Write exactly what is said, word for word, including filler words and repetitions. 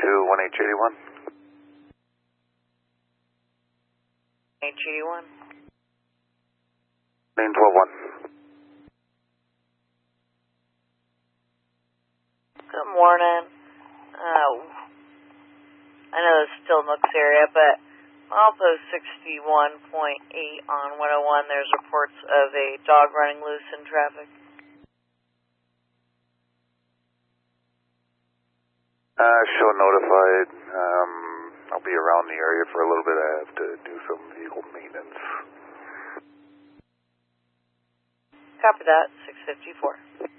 two one H eighty-one. H eighty-one. Lane twelve one. Good morning. Uh, I know it's still Nooks area, but Alpo sixty-one point eight on one oh one, there's reports of a dog running loose in traffic. Uh, show notified. Um, I'll be around the area for a little bit. I have to do some vehicle maintenance. Copy that, six fifty-four.